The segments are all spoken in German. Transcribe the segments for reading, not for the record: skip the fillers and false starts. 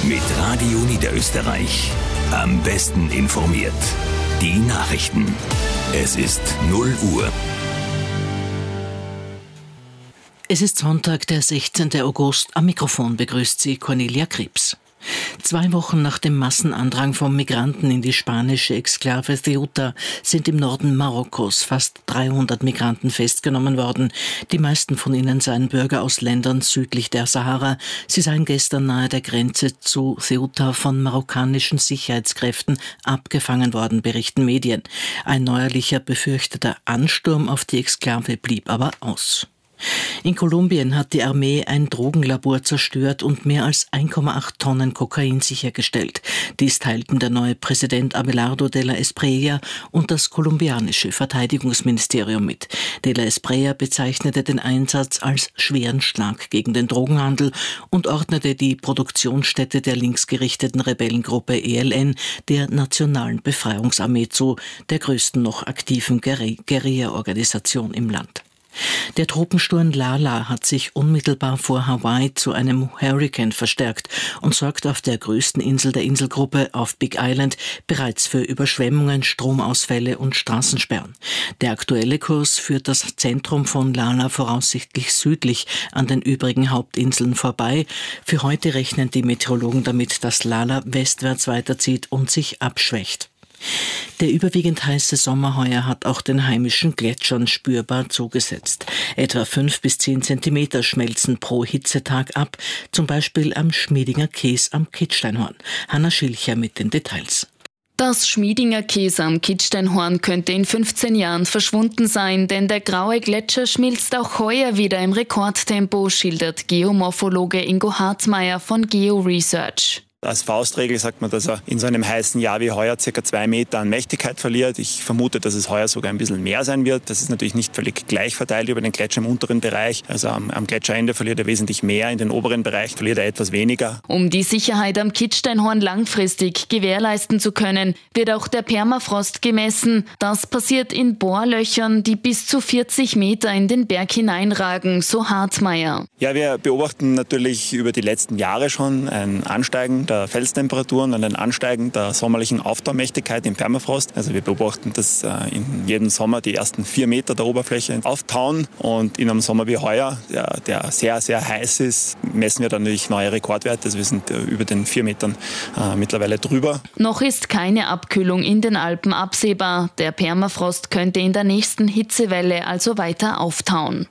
Mit Radio Niederösterreich. Am besten informiert. Die Nachrichten. Es ist 0 Uhr. Es ist Sonntag, der 16. August. Am Mikrofon begrüßt Sie Cornelia Krebs. 2 Wochen nach dem Massenandrang von Migranten in die spanische Exklave Ceuta sind im Norden Marokkos fast 300 Migranten festgenommen worden. Die meisten von ihnen seien Bürger aus Ländern südlich der Sahara. Sie seien gestern nahe der Grenze zu Ceuta von marokkanischen Sicherheitskräften abgefangen worden, berichten Medien. Ein neuerlicher befürchteter Ansturm auf die Exklave blieb aber aus. In Kolumbien hat die Armee ein Drogenlabor zerstört und mehr als 1,8 Tonnen Kokain sichergestellt. Dies teilten der neue Präsident Abelardo de la Espriella und das kolumbianische Verteidigungsministerium mit. De la Espriella bezeichnete den Einsatz als schweren Schlag gegen den Drogenhandel und ordnete die Produktionsstätte der linksgerichteten Rebellengruppe ELN der Nationalen Befreiungsarmee zu, der größten noch aktiven Guerilla-Organisation im Land. Der Tropensturm Lala hat sich unmittelbar vor Hawaii zu einem Hurrikan verstärkt und sorgt auf der größten Insel der Inselgruppe, auf Big Island, bereits für Überschwemmungen, Stromausfälle und Straßensperren. Der aktuelle Kurs führt das Zentrum von Lala voraussichtlich südlich an den übrigen Hauptinseln vorbei. Für heute rechnen die Meteorologen damit, dass Lala westwärts weiterzieht und sich abschwächt. Der überwiegend heiße Sommer heuer hat auch den heimischen Gletschern spürbar zugesetzt. Etwa 5 bis 10 Zentimeter schmelzen pro Hitzetag ab, zum Beispiel am Schmiedinger Käs am Kitzsteinhorn. Hanna Schilcher mit den Details. Das Schmiedinger Käs am Kitzsteinhorn könnte in 15 Jahren verschwunden sein, denn der graue Gletscher schmilzt auch heuer wieder im Rekordtempo, schildert Geomorphologe Ingo Hartmeier von GeoResearch. Als Faustregel sagt man, dass er in so einem heißen Jahr wie heuer ca. 2 Meter an Mächtigkeit verliert. Ich vermute, dass es heuer sogar ein bisschen mehr sein wird. Das ist natürlich nicht völlig gleich verteilt über den Gletscher im unteren Bereich. Also am Gletscherende verliert er wesentlich mehr, in den oberen Bereich verliert er etwas weniger. Um die Sicherheit am Kitzsteinhorn langfristig gewährleisten zu können, wird auch der Permafrost gemessen. Das passiert in Bohrlöchern, die bis zu 40 Meter in den Berg hineinragen, so Hartmeier. Ja, wir beobachten natürlich über die letzten Jahre schon ein Ansteigen der Felstemperaturen und ein Ansteigen der sommerlichen Auftaumächtigkeit im Permafrost. Also wir beobachten, dass in jedem Sommer die ersten 4 Meter der Oberfläche auftauen und in einem Sommer wie heuer, der sehr, sehr heiß ist, messen wir dann natürlich neue Rekordwerte. Also wir sind über den 4 Metern mittlerweile drüber. Noch ist keine Abkühlung in den Alpen absehbar. Der Permafrost könnte in der nächsten Hitzewelle also weiter auftauen.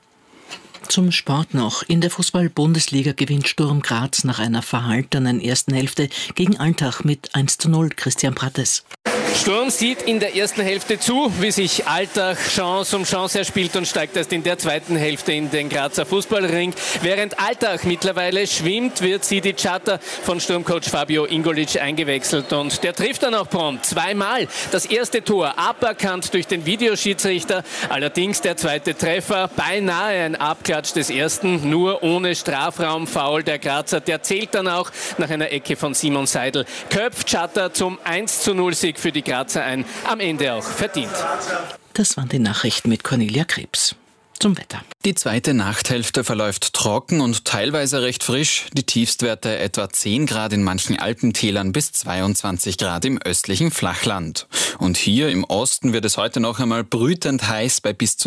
Zum Sport noch. In der Fußball-Bundesliga gewinnt Sturm Graz nach einer verhaltenen ersten Hälfte gegen Altach mit 1:0. Christian Prattes. Sturm sieht in der ersten Hälfte zu, wie sich Altach Chance um Chance erspielt und steigt erst in der zweiten Hälfte in den Grazer Fußballring. Während Altach mittlerweile schwimmt, wird Sidi Chatter von Sturmcoach Fabio Ingolic eingewechselt und der trifft dann auch prompt 2-mal. Das erste Tor aberkannt durch den Videoschiedsrichter, allerdings der zweite Treffer beinahe ein Abklatsch des ersten, nur ohne Strafraumfoul. Der Grazer, der zählt dann auch nach einer Ecke von Simon Seidel. Köpft Chatter zum 1:0-Sieg für die Grazer ein, am Ende auch verdient. Das waren die Nachrichten mit Cornelia Krebs. Zum Wetter. Die zweite Nachthälfte verläuft trocken und teilweise recht frisch. Die Tiefstwerte etwa 10 Grad in manchen Alpentälern bis 22 Grad im östlichen Flachland. Und hier im Osten wird es heute noch einmal brütend heiß bei bis zu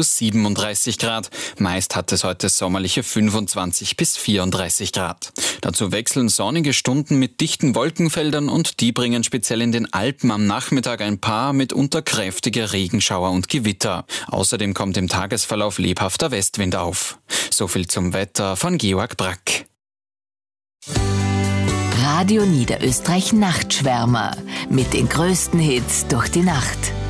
37 Grad. Meist hat es heute sommerliche 25 bis 34 Grad. Dazu wechseln sonnige Stunden mit dichten Wolkenfeldern und die bringen speziell in den Alpen am Nachmittag ein paar mitunter kräftige Regenschauer und Gewitter. Außerdem kommt im Tagesverlauf lebhafter Westwind auf. So viel zum Wetter von Georg Brack. Radio Niederösterreich Nachtschwärmer mit den größten Hits durch die Nacht.